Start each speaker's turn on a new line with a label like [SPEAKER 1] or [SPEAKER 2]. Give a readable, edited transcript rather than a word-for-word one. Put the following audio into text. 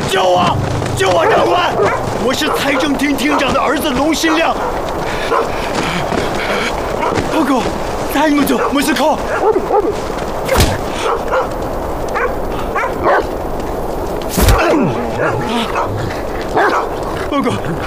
[SPEAKER 1] 救我！救我，长官！我是财政厅厅长的儿子龙新亮。报告，잘못죠，没事靠。报告，